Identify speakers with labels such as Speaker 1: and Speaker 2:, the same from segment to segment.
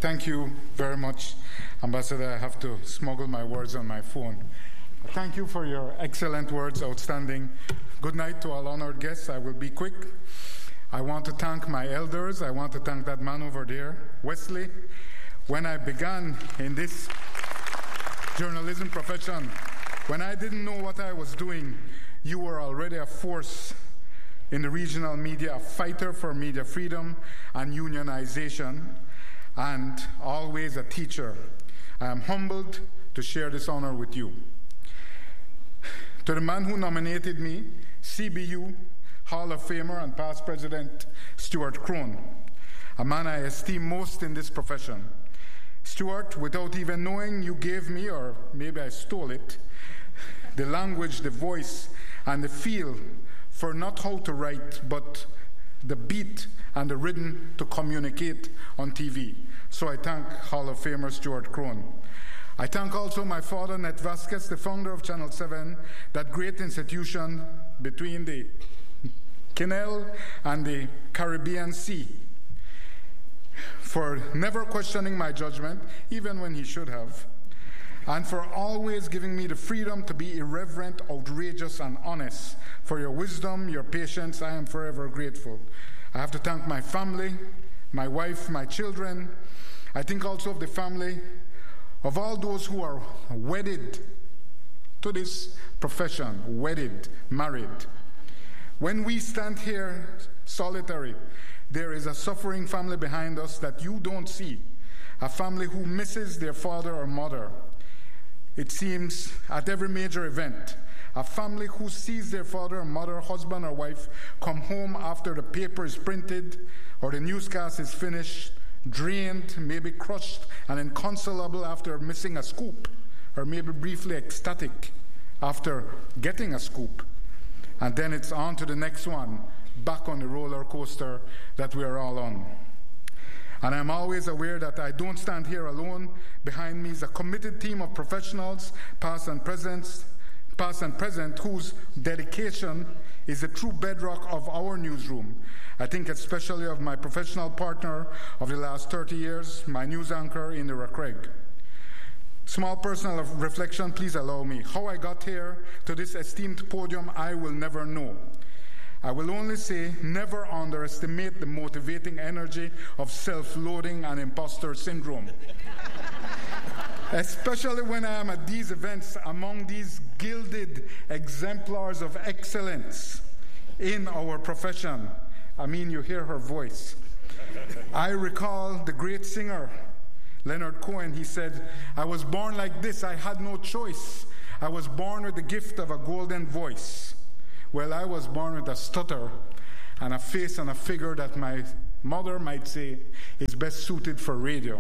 Speaker 1: Thank you very much, Ambassador. I have to smuggle my words on my phone. Thank you for your excellent words, outstanding. Good night to all honored guests. I will be quick. I want to thank my elders. I want to thank that man over there, Wesley. When I began in this journalism profession, when I didn't know what I was doing, you were already a force in the regional media, a fighter for media freedom and unionization, and always a teacher. I am humbled to share this honor with you. To the man who nominated me, CBU Hall of Famer and past President Stuart Crone, a man I esteem most in this profession. Stuart, without even knowing, you gave me, or maybe I stole it, the language, the voice, and the feel for not how to write, but the beat and the rhythm to communicate on TV. So I thank Hall of Famer Stuart Crone. I thank also my father, Ned Vasquez, the founder of Channel 7, that great institution between the Canal and the Caribbean Sea, for never questioning my judgment, even when he should have, and for always giving me the freedom to be irreverent, outrageous, and honest. For your wisdom, your patience, I am forever grateful. I have to thank my family, my wife, my children. I think also of the family of all those who are wedded to this profession, wedded, married. When we stand here solitary, there is a suffering family behind us that you don't see, a family who misses their father or mother, it seems, at every major event, a family who sees their father or mother, husband or wife come home after the paper is printed or the newscast is finished, drained, maybe crushed and inconsolable after missing a scoop, or maybe briefly ecstatic after getting a scoop. And then it's on to the next one, back on the roller coaster that we are all on. And I'm always aware that I don't stand here alone. Behind me is a committed team of professionals, past and present, whose dedication is the true bedrock of our newsroom. I think especially of my professional partner of the last 30 years, my news anchor, Indira Craig. Small personal reflection, please allow me. How I got here to this esteemed podium, I will never know. I will only say, never underestimate the motivating energy of self-loathing and imposter syndrome. Especially when I am at these events among these gilded exemplars of excellence in our profession. I mean, you hear her voice. I recall the great singer, Leonard Cohen. He said, "I was born like this. I had no choice. I was born with the gift of a golden voice." Well, I was born with a stutter and a face and a figure that my mother might say is best suited for radio.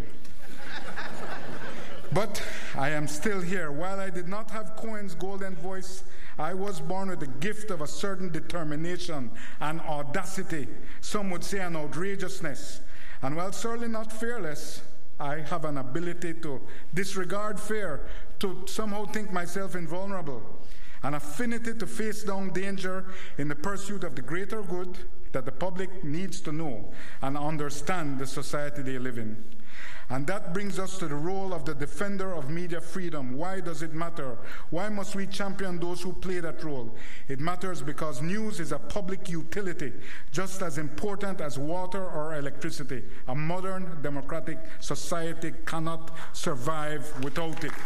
Speaker 1: But I am still here. While I did not have Cohen's golden voice, I was born with the gift of a certain determination and audacity. Some would say an outrageousness. And while certainly not fearless, I have an ability to disregard fear, to somehow think myself invulnerable, an affinity to face down danger in the pursuit of the greater good that the public needs to know and understand the society they live in. And that brings us to the role of the defender of media freedom. Why does it matter? Why must we champion those who play that role? It matters because news is a public utility, just as important as water or electricity. A modern democratic society cannot survive without it.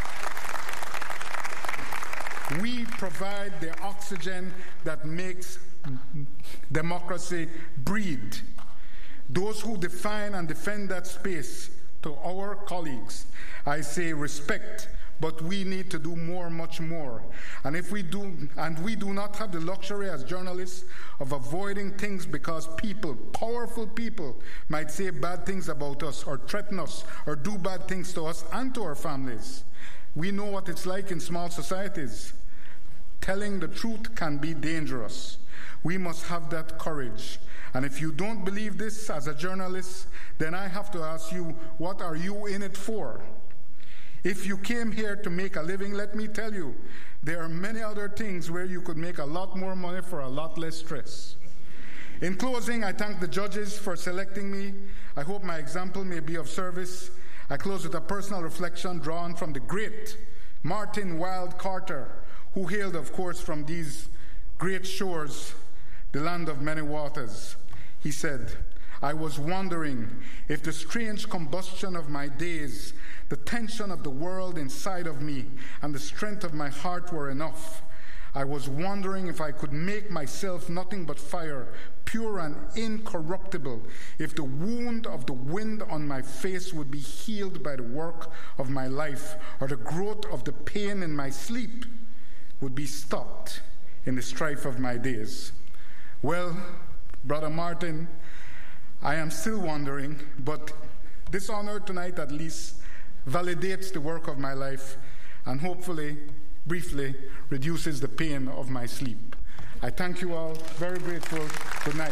Speaker 1: We provide the oxygen that makes democracy breathe. Those who define and defend that space, to our colleagues, I say respect, but we need to do more, much more. And if we do, and we do not have the luxury as journalists of avoiding things because people, powerful people, might say bad things about us or threaten us or do bad things to us and to our families. We know what it's like in small societies. Telling the truth can be dangerous. We must have that courage. And if you don't believe this as a journalist, then I have to ask you, what are you in it for? If you came here to make a living, let me tell you, there are many other things where you could make a lot more money for a lot less stress. In closing, I thank the judges for selecting me. I hope my example may be of service. I close with a personal reflection drawn from the great Martin Wilde Carter, who hailed, of course, from these great shores, the land of many waters. He said, I was wondering if the strange combustion of my days, the tension of the world inside of me, and the strength of my heart were enough. I was wondering if I could make myself nothing but fire, pure and incorruptible, if the wound of the wind on my face would be healed by the work of my life, or the growth of the pain in my sleep would be stopped in the strife of my days. Well, Brother Martin, I am still wondering, but this honor tonight at least validates the work of my life and hopefully, briefly, reduces the pain of my sleep. I thank you all. Very grateful. Good night.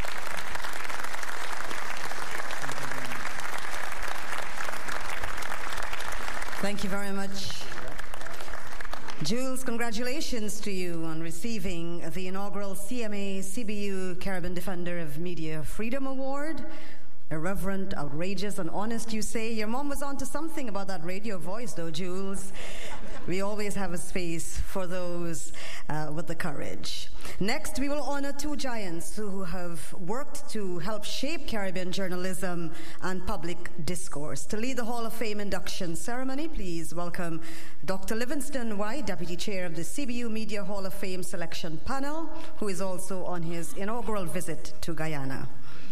Speaker 2: Thank you very much. Jules, congratulations to you on receiving the inaugural CMA CBU Caribbean Defender of Media Freedom Award. Irreverent, outrageous, and honest, you say. Your mom was onto something about that radio voice, though, Jules. We always have a space for those with the courage. Next, we will honor two giants who have worked to help shape Caribbean journalism and public discourse. To lead the Hall of Fame induction ceremony, please welcome Dr. Livingston White, Deputy Chair of the CBU Media Hall of Fame Selection Panel, who is also on his inaugural visit to Guyana.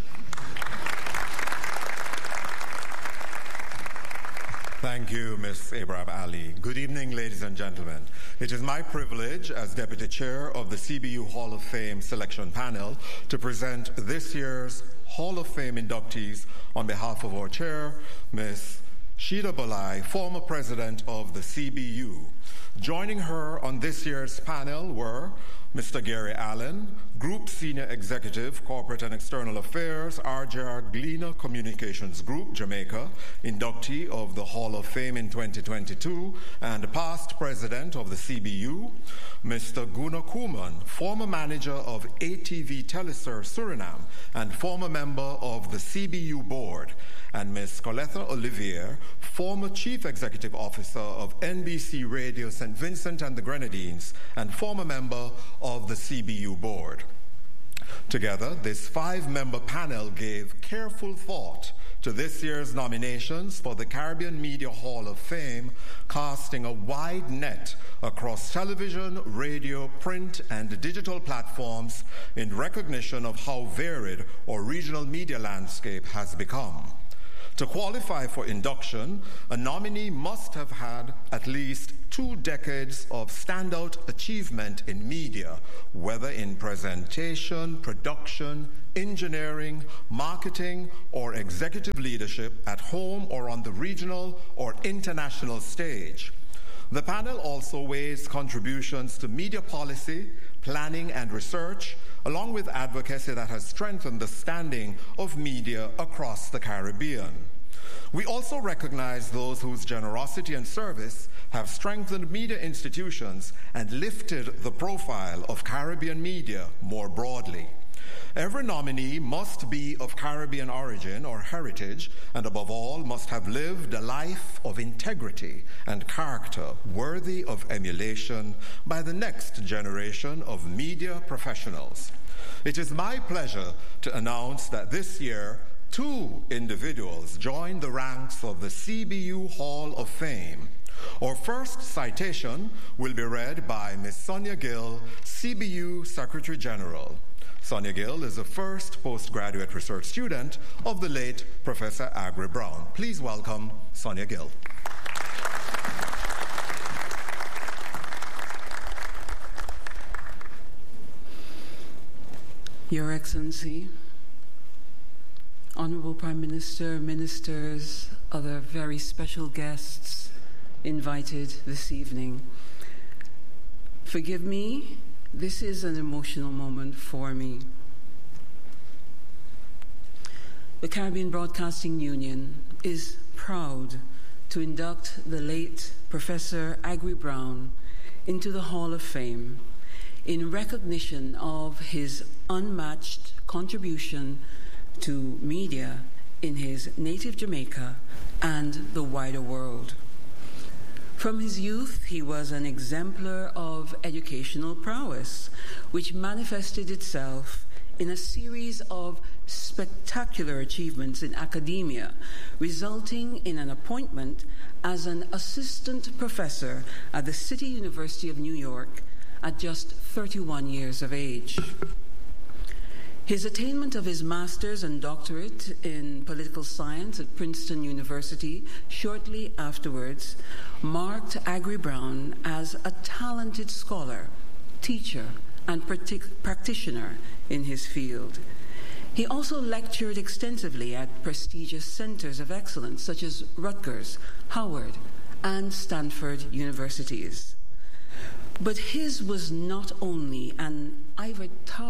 Speaker 3: Thank you, Ms. Abraham Ali. Good evening, ladies and gentlemen. It is my privilege as Deputy Chair of the CBU Hall of Fame Selection Panel to present this year's Hall of Fame inductees on behalf of our Chair, Ms. Shida Bolai, former President of the CBU. Joining her on this year's panel were Mr. Gary Allen, Group Senior Executive, Corporate and External Affairs, RJR Gleaner Communications Group, Jamaica, inductee of the Hall of Fame in 2022, and past President of the CBU, Mr. Gunnar Koeman, former manager of ATV Telesur Suriname and former member of the CBU Board, and Ms. Coletha Olivier, former Chief Executive Officer of NBC Radio St. Vincent and the Grenadines and former member of the CBU Board. Together, this five-member panel gave careful thought to this year's nominations for the Caribbean Media Hall of Fame, casting a wide net across television, radio, print, and digital platforms in recognition of how varied our regional media landscape has become. To qualify for induction, a nominee must have had at least 2 decades of standout achievement in media, whether in presentation, production, engineering, marketing, or executive leadership at home or on the regional or international stage. The panel also weighs contributions to media policy, planning, and research, along with advocacy that has strengthened the standing of media across the Caribbean. We also recognize those whose generosity and service have strengthened media institutions and lifted the profile of Caribbean media more broadly. Every nominee must be of Caribbean origin or heritage, and above all, must have lived a life of integrity and character worthy of emulation by the next generation of media professionals. It is my pleasure to announce that this year, 2 individuals joined the ranks of the CBU Hall of Fame. Our first citation will be read by Ms. Sonia Gill, CBU Secretary General. Sonia Gill is the first postgraduate research student of the late Professor Agri Brown. Please welcome Sonia Gill.
Speaker 4: Your Excellency, Honorable Prime Minister, ministers, other very special guests invited this evening. Forgive me, this is an emotional moment for me. The Caribbean Broadcasting Union is proud to induct the late Professor Agri Brown into the Hall of Fame. in recognition of his unmatched contribution to media in his native Jamaica and the wider world. From his youth, he was an exemplar of educational prowess, which manifested itself in a series of spectacular achievements in academia, resulting in an appointment as an assistant professor at the City University of New York at just 31 years of age. His attainment of his master's and doctorate in political science at Princeton University shortly afterwards marked Aggrey Brown as a talented scholar, teacher, and practitioner in his field. He also lectured extensively at prestigious centers of excellence such as Rutgers, Howard, and Stanford universities. But his was not only an ivory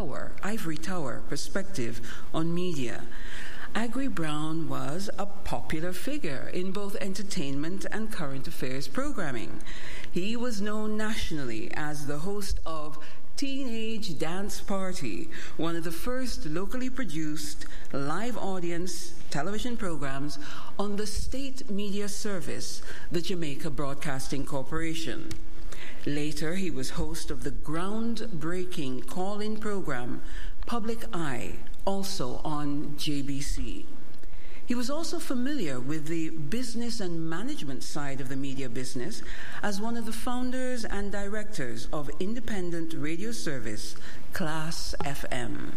Speaker 4: tower perspective on media. Aggrey Brown was a popular figure in both entertainment and current affairs programming. He was known nationally as the host of Teenage Dance Party, one of the first locally produced live audience television programs on the state media service, the Jamaica Broadcasting Corporation. Later, he was host of the groundbreaking call-in program, Public Eye, also on JBC. He was also familiar with the business and management side of the media business as one of the founders and directors of independent radio service, Class FM.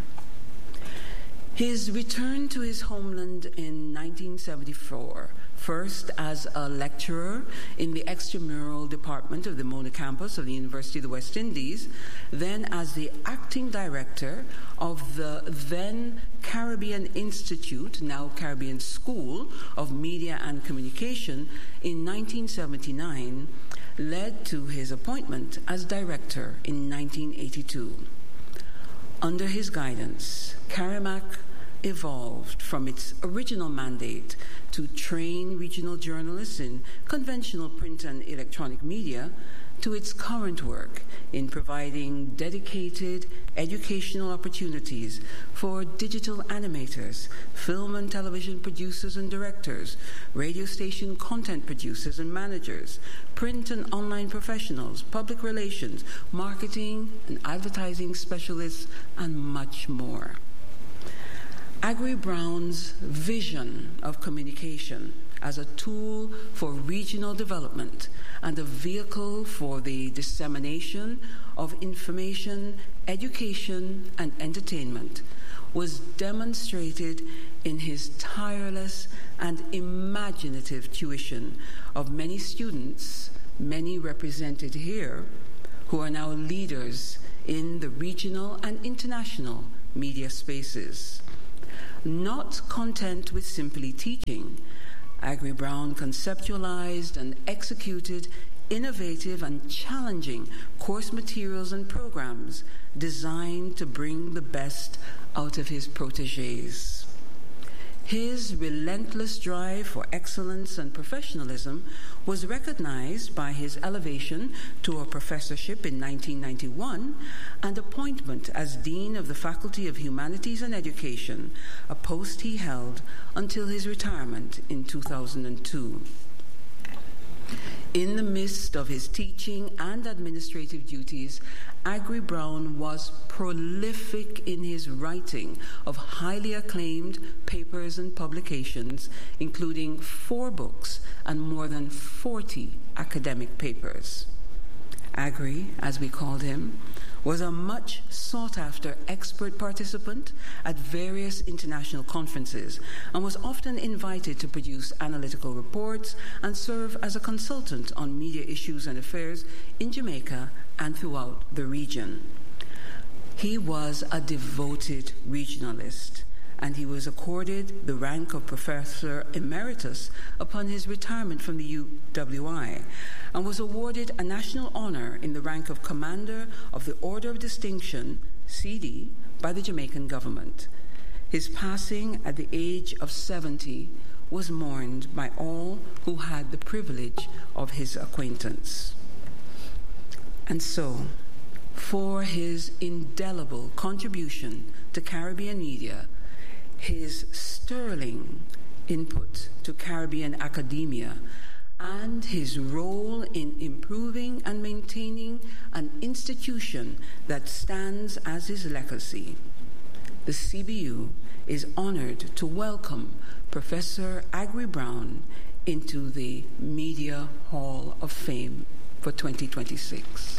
Speaker 4: His return to his homeland in 1974, first as a lecturer in the extramural department of the Mona campus of the University of the West Indies, then as the acting director of the then Caribbean Institute, now Caribbean School of Media and Communication in 1979, led to his appointment as director in 1982. Under his guidance, CARIMAC evolved from its original mandate to train regional journalists in conventional print and electronic media to its current work in providing dedicated educational opportunities for digital animators, film and television producers and directors, radio station content producers and managers, print and online professionals, public relations, marketing and advertising specialists, and much more. Aggrey Brown's vision of communication as a tool for regional development and a vehicle for the dissemination of information, education, and entertainment was demonstrated in his tireless and imaginative tuition of many students, many represented here, who are now leaders in the regional and international media spaces. Not content with simply teaching, Aggrey Brown conceptualized and executed innovative and challenging course materials and programs designed to bring the best out of his protégés. His relentless drive for excellence and professionalism was recognized by his elevation to a professorship in 1991 and appointment as Dean of the Faculty of Humanities and Education, a post he held until his retirement in 2002. In the midst of his teaching and administrative duties, Aggrey Brown was prolific in his writing of highly acclaimed papers and publications, including 4 books and more than 40 academic papers. Aggrey, as we called him, was a much sought-after expert participant at various international conferences and was often invited to produce analytical reports and serve as a consultant on media issues and affairs in Jamaica and throughout the region. He was a devoted regionalist, and he was accorded the rank of Professor Emeritus upon his retirement from the UWI, and was awarded a national honor in the rank of Commander of the Order of Distinction, CD, by the Jamaican government. His passing at the age of 70 was mourned by all who had the privilege of his acquaintance. And so, for his indelible contribution to Caribbean media, his sterling input to Caribbean academia, and his role in improving and maintaining an institution that stands as his legacy. The CBU is honored to welcome Professor Agri Brown into the Media Hall of Fame for 2026.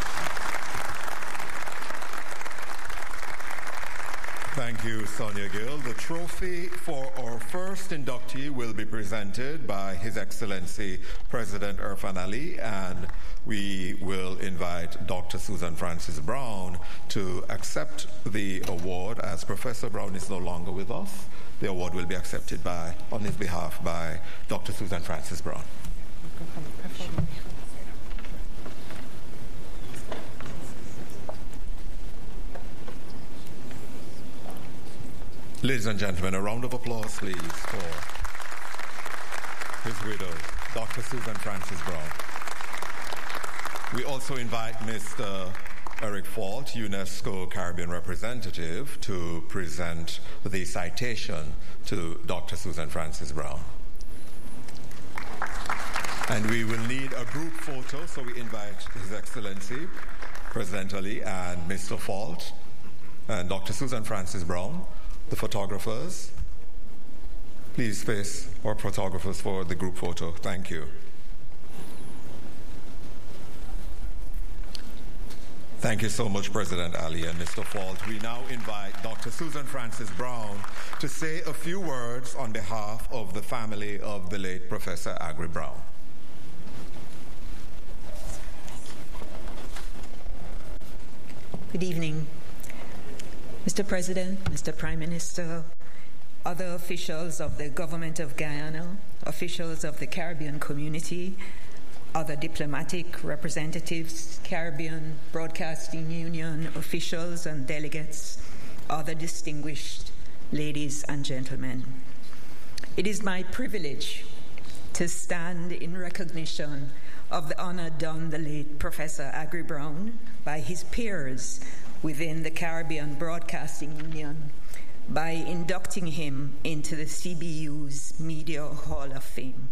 Speaker 3: Thank you, Sonia Gill. The trophy for our first inductee will be presented by His Excellency President Irfaan Ali, and we will invite Dr. Susan Francis Brown to accept the award. As Professor Brown is no longer with us, the award will be accepted on his behalf by Dr. Susan Francis Brown. Ladies and gentlemen, a round of applause, please, for his widow, Dr. Susan Francis Brown. We also invite Mr. Eric Falt, UNESCO Caribbean representative, to present the citation to Dr. Susan Francis Brown. And we will need a group photo, so we invite His Excellency President Ali and Mr. Falt and Dr. Susan Francis Brown. The photographers, please face our photographers for the group photo. Thank you. Thank you so much, President Ali and Mr. Falt. We now invite Dr. Susan Francis Brown to say a few words on behalf of the family of the late Professor Agri Brown.
Speaker 5: Good evening. Mr. President, Mr. Prime Minister, other officials of the Government of Guyana, officials of the Caribbean community, other diplomatic representatives, Caribbean Broadcasting Union officials and delegates, other distinguished ladies and gentlemen. It is my privilege to stand in recognition of the honor done the late Professor Agri Brown by his peers within the Caribbean Broadcasting Union by inducting him into the CBU's Media Hall of Fame.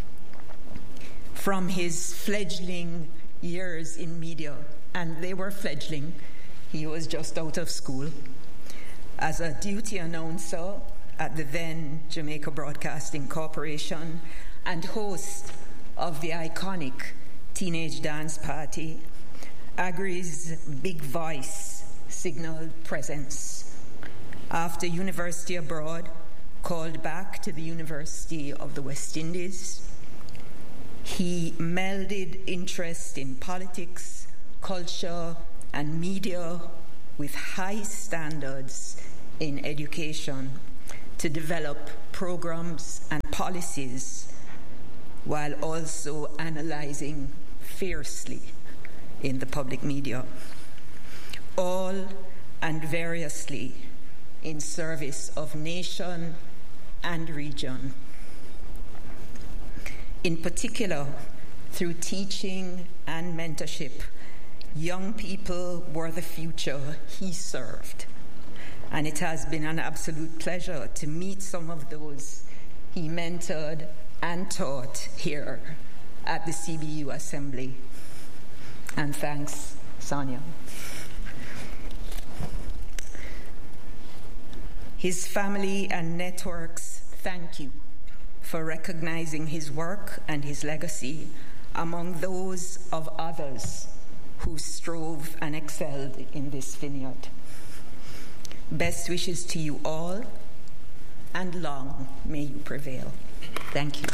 Speaker 5: From his fledgling years in media, and they were fledgling, he was just out of school, as a duty announcer at the then Jamaica Broadcasting Corporation and host of the iconic Teenage Dance Party, Agri's big voice signaled presence. After university abroad, called back to the University of the West Indies, he melded interest in politics, culture, and media with high standards in education to develop programs and policies while also analyzing fiercely in the public media, all and variously in service of nation and region. In particular, through teaching and mentorship, young people were the future he served. And it has been an absolute pleasure to meet some of those he mentored and taught here at the CBU Assembly. And thanks, Sonia. His family and networks thank you for recognizing his work and his legacy among those of others who strove and excelled in this vineyard. Best wishes to you all, and long may you prevail. Thank you.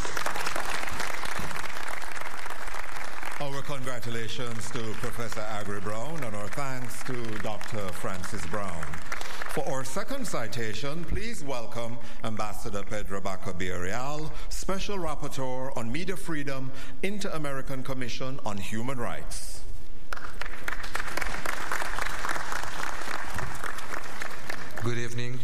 Speaker 3: Our congratulations to Professor Agri Brown and our thanks to Dr. Francis Brown. For our second citation, please welcome Ambassador Pedro Baca-Villarreal, Special Rapporteur on Media Freedom, Inter-American Commission on Human Rights.
Speaker 6: Good evening.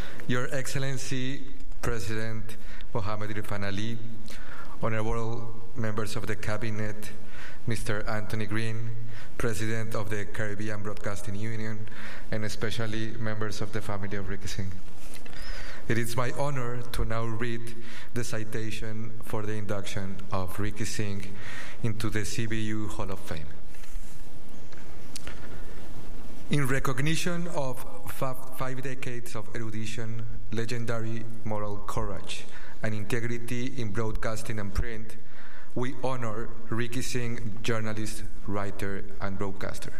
Speaker 6: Your Excellency, President Mohamed Irfaan Ali, Honorable members of the Cabinet, Mr. Anthony Green, President of the Caribbean Broadcasting Union, and especially members of the family of Ricky Singh. It is my honor to now read the citation for the induction of Ricky Singh into the CBU Hall of Fame. In recognition of 5 decades of erudition, legendary moral courage, and integrity in broadcasting and print, we honor Ricky Singh, journalist, writer, and broadcaster.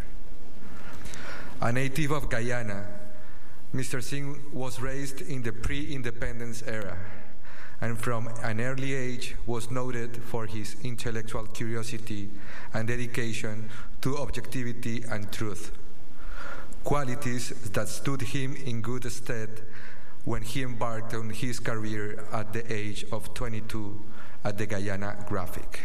Speaker 6: A native of Guyana, Mr. Singh was raised in the pre-independence era, and from an early age was noted for his intellectual curiosity and dedication to objectivity and truth, qualities that stood him in good stead when he embarked on his career at the age of 22 at the Guyana Graphic.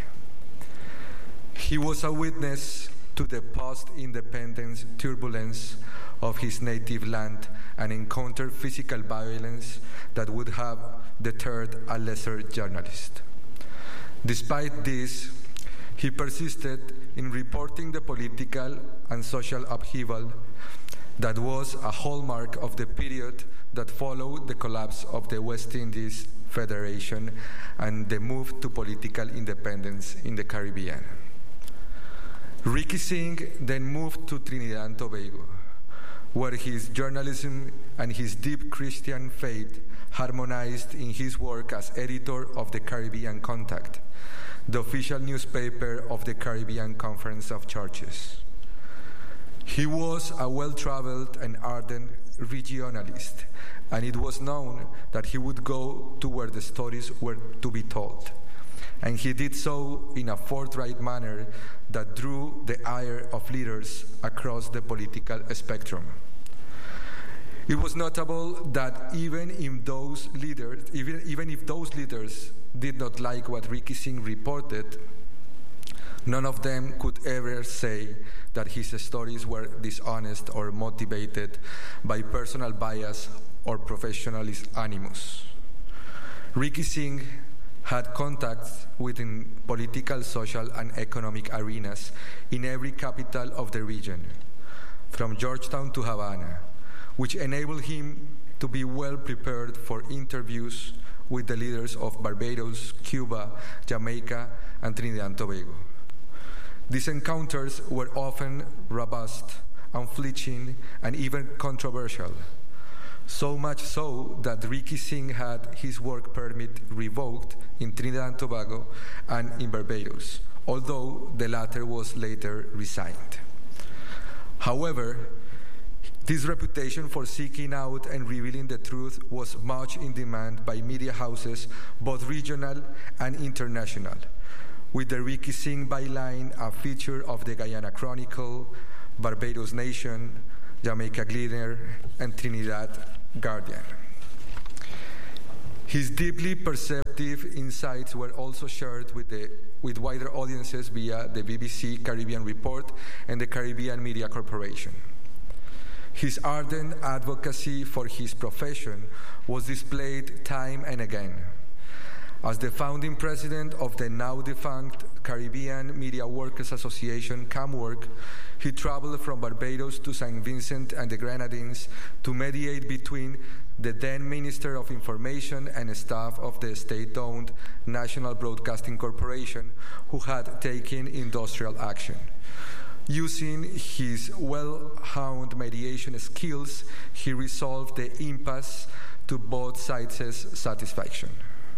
Speaker 6: He was a witness to the post-independence turbulence of his native land and encountered physical violence that would have deterred a lesser journalist. Despite this, he persisted in reporting the political and social upheaval that was a hallmark of the period that followed the collapse of the West Indies Federation and the move to political independence in the Caribbean. Ricky Singh then moved to Trinidad and Tobago, where his journalism and his deep Christian faith harmonized in his work as editor of the Caribbean Contact, the official newspaper of the Caribbean Conference of Churches. He was a well-traveled and ardent regionalist, and it was known that he would go to where the stories were to be told. And he did so in a forthright manner that drew the ire of leaders across the political spectrum. It was notable that even if those leaders did not like what Ricky Singh reported, none of them could ever say that his stories were dishonest or motivated by personal bias or professionalist animus. Ricky Singh had contacts within political, social, and economic arenas in every capital of the region, from Georgetown to Havana, which enabled him to be well prepared for interviews with the leaders of Barbados, Cuba, Jamaica, and Trinidad and Tobago. These encounters were often robust, unflinching, and even controversial. So much so that Ricky Singh had his work permit revoked in Trinidad and Tobago and in Barbados, although the latter was later resigned. However, this reputation for seeking out and revealing the truth was much in demand by media houses, both regional and international, with the Ricky Singh byline a feature of the Guyana Chronicle, Barbados Nation, Jamaica Gleaner, and Trinidad Guardian. His deeply perceptive insights were also shared with wider audiences via the BBC Caribbean Report and the Caribbean Media Corporation. His ardent advocacy for his profession was displayed time and again. As the founding president of the now-defunct Caribbean Media Workers Association, CAMWORK, he traveled from Barbados to St. Vincent and the Grenadines to mediate between the then Minister of Information and staff of the state-owned National Broadcasting Corporation, who had taken industrial action. Using his well-honed mediation skills, he resolved the impasse to both sides' satisfaction.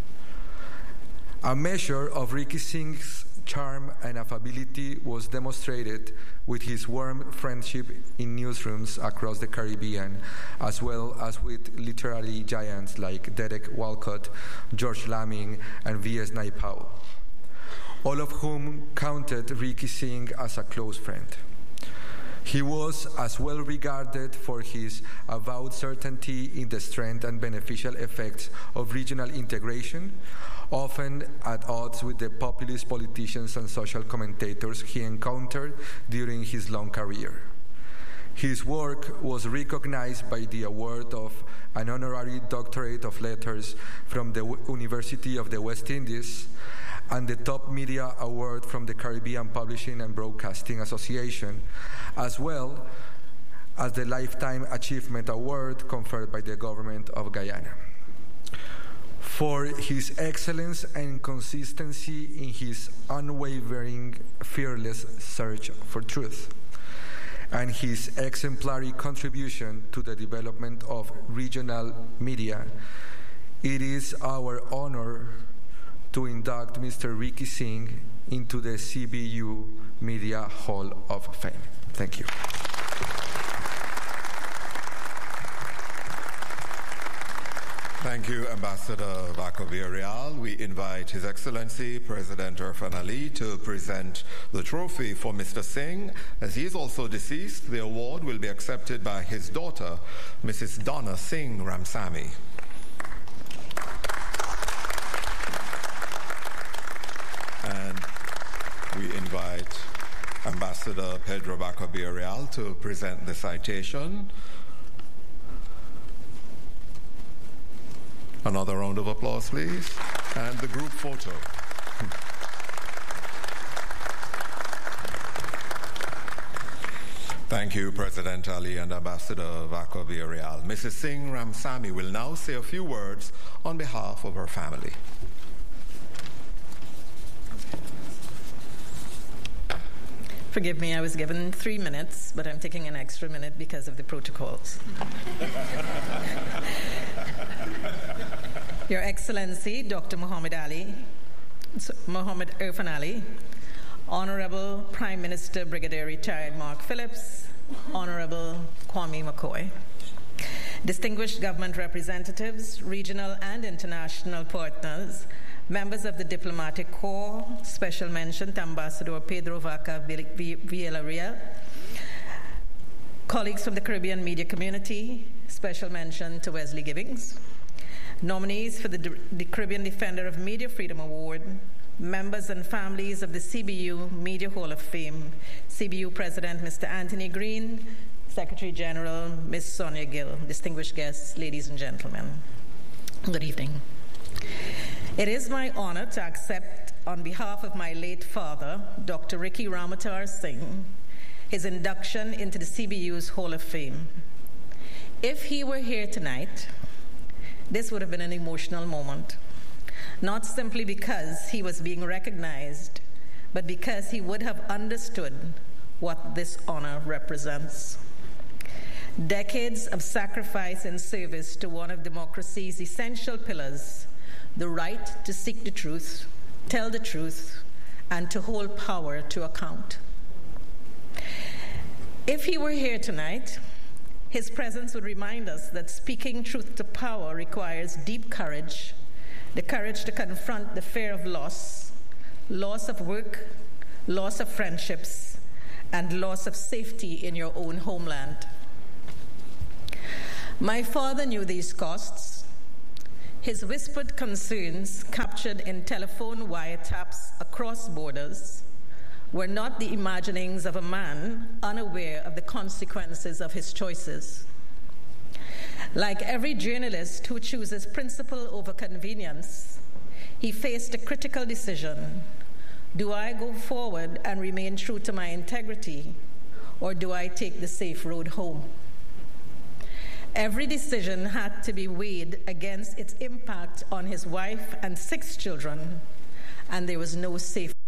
Speaker 6: A measure of Ricky Singh's charm and affability was demonstrated with his warm friendship in newsrooms across the Caribbean, as well as with literary giants like Derek Walcott, George Lamming, and V.S. Naipaul, all of whom counted Ricky Singh as a close friend. He was as well regarded for his avowed certainty in the strength and beneficial effects of regional integration, often at odds with the populist politicians and social commentators he encountered during his long career. His work was recognized by the award of an honorary doctorate of letters from the University of the West Indies and the Top Media Award from the Caribbean Publishing and Broadcasting Association, as well as the Lifetime Achievement Award conferred by the Government of Guyana. For his excellence and consistency in his unwavering, fearless search for truth, and his exemplary contribution to the development of regional media, it is our honor to induct Mr. Ricky Singh into the CBU Media Hall of Fame. Thank you.
Speaker 3: Thank you, Ambassador Vaco Villarreal. We invite His Excellency President Irfan Ali to present the trophy for Mr. Singh. As he is also deceased, the award will be accepted by his daughter, Mrs. Donna Singh Ramsamy. And we invite Ambassador Pedro Vaco Villarreal to present the citation. Another round of applause, please. And the group photo. Thank you, President Ali and Ambassador Vaco Villarreal. Mrs. Singh Ramsamy will now say a few words on behalf of her family.
Speaker 5: Forgive me, I was given 3 minutes, but I'm taking an extra minute because of the protocols. Your Excellency, Dr. Muhammad Irfan Ali, Honorable Prime Minister Brigadier Retired Mark Phillips, Honorable Kwame McCoy, distinguished government representatives, regional and international partners, members of the Diplomatic Corps, special mention to Ambassador Pedro Vaca Villarreal, colleagues from the Caribbean media community, special mention to Wesley Gibbings, nominees for the Caribbean Defender of Media Freedom Award, members and families of the CBU Media Hall of Fame, CBU President Mr. Anthony Green, Secretary General Ms. Sonia Gill, distinguished guests, ladies and gentlemen, good evening. It is my honor to accept, on behalf of my late father, Dr. Ricky Ramatar Singh, his induction into the CBU's Hall of Fame. If he were here tonight, this would have been an emotional moment, not simply because he was being recognized, but because he would have understood what this honor represents. Decades of sacrifice and service to one of democracy's essential pillars, the right to seek the truth, tell the truth, and to hold power to account. If he were here tonight, his presence would remind us that speaking truth to power requires deep courage, the courage to confront the fear of loss, loss of work, loss of friendships, and loss of safety in your own homeland. My father knew these costs. His whispered concerns, captured in telephone wiretaps across borders, were not the imaginings of a man unaware of the consequences of his choices. Like every journalist who chooses principle over convenience, he faced a critical decision. Do I go forward and remain true to my integrity, or do I take the safe road home? Every decision had to be weighed against its impact on his wife and 6 children, and there was no safe